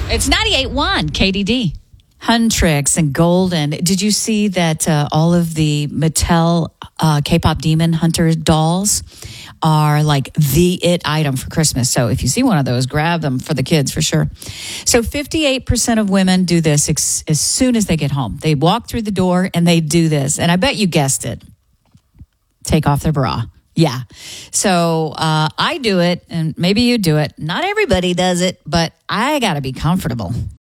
It's 98.1 KDD. Huntrix and Golden. Did you see that all of the Mattel K-pop Demon Hunter dolls are like the it item for Christmas? So if you see one of those, grab them for the kids for sure. So 58% of women do this as soon as they get home. They walk through the door and they do this. And I bet you guessed it. Take off their bra. Yeah. So I do it, and maybe you do it. Not everybody does it, but I got to be comfortable.